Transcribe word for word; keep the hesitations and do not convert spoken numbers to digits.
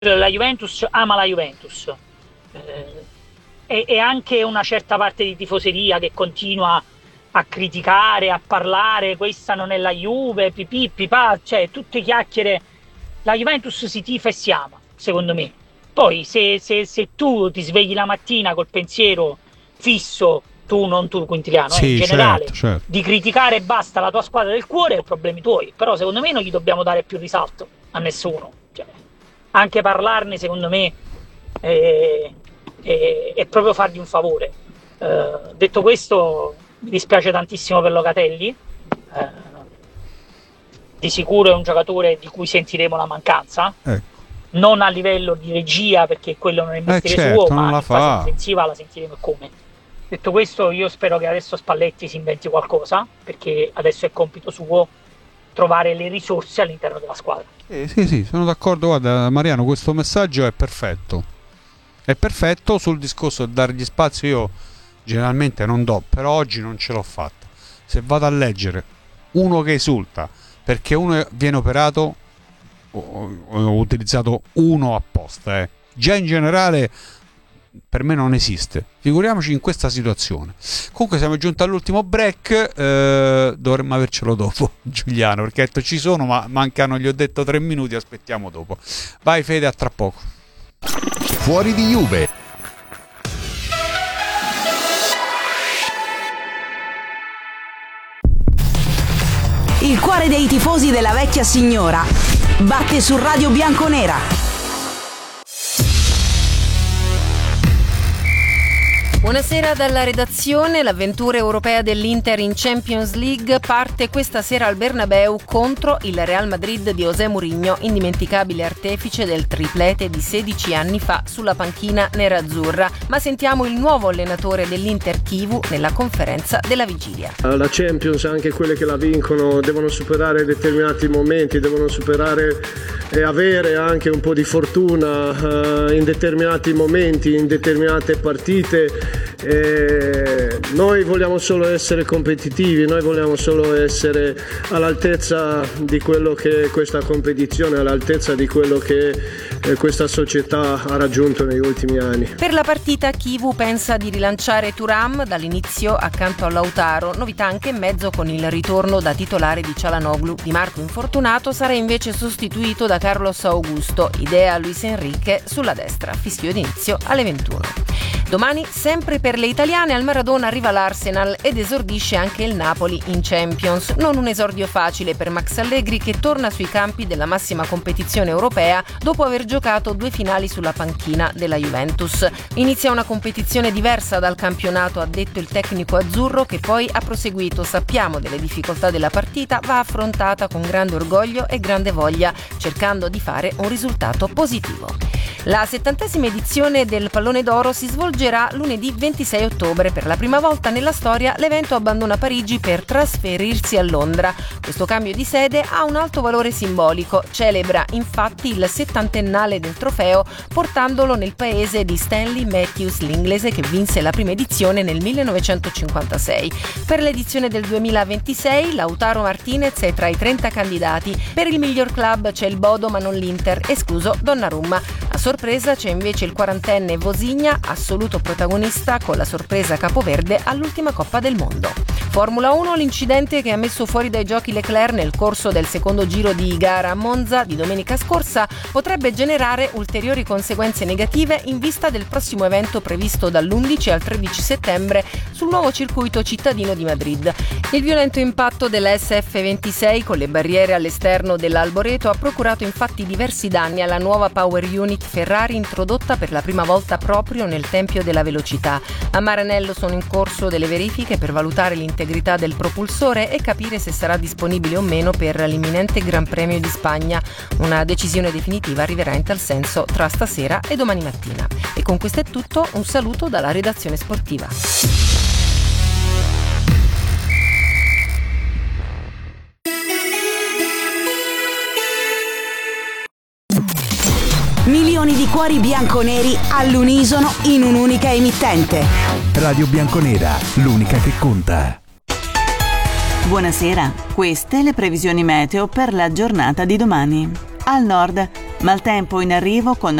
la Juventus ama la Juventus, eh, e, e anche una certa parte di tifoseria che continua a criticare, a parlare, questa non è la Juve, pipì, pipà, cioè tutte chiacchiere. La Juventus si tifa e si ama, secondo me. Poi se, se, se tu ti svegli la mattina col pensiero fisso, tu non tu Quintiliano, sì, eh, in generale, certo, certo. di criticare e basta la tua squadra del cuore, problemi tuoi. Però secondo me non gli dobbiamo dare più risalto a nessuno. Cioè, anche parlarne, secondo me, è, è, è proprio fargli un favore. Eh, detto questo, mi dispiace tantissimo per Locatelli. Eh, di sicuro è un giocatore di cui sentiremo la mancanza. Eh. Non a livello di regia, perché quello non è il mestiere eh certo, suo, ma in la fase difensiva la sentiremo come. Detto questo, io spero che adesso Spalletti si inventi qualcosa, perché adesso è compito suo trovare le risorse all'interno della squadra. Eh, sì, sì, sono d'accordo. Guarda, Mariano, questo messaggio è perfetto. È perfetto sul discorso di dargli spazio. Io generalmente non do, però oggi non ce l'ho fatta. Se vado a leggere uno che esulta perché uno viene operato, ho, ho utilizzato uno apposta, eh. Già in generale per me non esiste, figuriamoci in questa situazione. Comunque siamo giunti all'ultimo break, eh, dovremmo avercelo dopo, Giuliano, perché detto, ci sono ma mancano, gli ho detto tre minuti, aspettiamo dopo. Vai Fede, a tra poco. Fuori di Juve. Il cuore dei tifosi della vecchia signora batte su Radio Bianconera. Buonasera dalla redazione. L'avventura europea dell'Inter in Champions League parte questa sera al Bernabeu contro il Real Madrid di José Mourinho, indimenticabile artefice del triplete di sedici anni fa sulla panchina nerazzurra. Ma sentiamo il nuovo allenatore dell'Inter Chivu nella conferenza della vigilia. La Champions, anche quelle che la vincono, devono superare determinati momenti, devono superare e avere anche un po' di fortuna uh, in determinati momenti, in determinate partite. E noi vogliamo solo essere competitivi, noi vogliamo solo essere all'altezza di quello che questa competizione, all'altezza di quello che eh, questa società ha raggiunto negli ultimi anni. Per la partita Chivu pensa di rilanciare Thuram dall'inizio accanto a Lautaro, novità anche in mezzo con il ritorno da titolare di Çalhanoğlu. Di Marco infortunato sarà invece sostituito da Carlos Augusto, idea Luis Enrique sulla destra, fischio d'inizio alle ventuno. Domani, sempre per le italiane, al Maradona arriva l'Arsenal ed esordisce anche il Napoli in Champions. Non un esordio facile per Max Allegri, che torna sui campi della massima competizione europea dopo aver giocato due finali sulla panchina della Juventus. Inizia una competizione diversa dal campionato, ha detto il tecnico azzurro, che poi ha proseguito. Sappiamo delle difficoltà della partita, va affrontata con grande orgoglio e grande voglia, cercando di fare un risultato positivo. La settantesima edizione del Pallone d'Oro si svolgerà lunedì ventisei ottobre. Per la prima volta nella storia l'evento abbandona Parigi per trasferirsi a Londra. Questo cambio di sede ha un alto valore simbolico. Celebra infatti il settantennale del trofeo portandolo nel paese di Stanley Matthews, l'inglese che vinse la prima edizione nel millenovecentocinquantasei. Per l'edizione del duemilaventisei Lautaro Martinez è tra i trenta candidati. Per il miglior club c'è il Bodo ma non l'Inter, escluso Donnarumma. A sorpresa c'è invece il quarantenne Vosigna, assoluto protagonista con la sorpresa capoverde all'ultima Coppa del Mondo. Formula uno, l'incidente che ha messo fuori dai giochi Leclerc nel corso del secondo giro di gara a Monza di domenica scorsa potrebbe generare ulteriori conseguenze negative in vista del prossimo evento previsto dall'undici al tredici settembre sul nuovo circuito cittadino di Madrid. Il violento impatto della S F ventisei con le barriere all'esterno dell'Alboreto ha procurato infatti diversi danni alla nuova Power Unit Ferrari introdotta per la prima volta proprio nel Tempio della Velocità. A Maranello sono in corso delle verifiche per valutare l'integrità del propulsore e capire se sarà disponibile o meno per l'imminente Gran Premio di Spagna. Una decisione definitiva arriverà in tal senso tra stasera e domani mattina. E con questo è tutto, un saluto dalla redazione sportiva. Milioni di cuori bianconeri all'unisono in un'unica emittente. Radio Bianconera, l'unica che conta. Buonasera, queste le previsioni meteo per la giornata di domani. Al nord, Maltempo in arrivo con